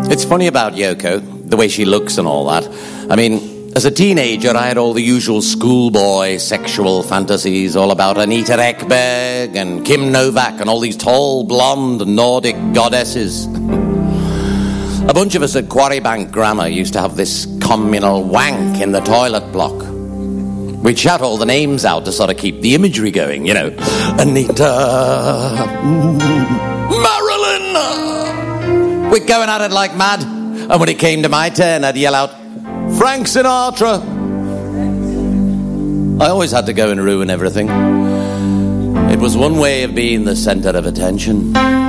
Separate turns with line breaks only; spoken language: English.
It's funny about Yoko, the way she looks and all that. I mean, as a teenager, I had all the usual schoolboy sexual fantasies, all about Anita Ekberg and Kim Novak and all these tall, blonde Nordic goddesses. A bunch of us at Quarrybank Grammar used to have this communal wank in the toilet block. We'd shout all the names out to sort of keep the imagery going, you know. Anita, Marilyn. We're going at it like mad. And when it came to my turn, I'd yell out, Frank Sinatra. I always had to go and ruin everything. It was one way of being the centre of attention.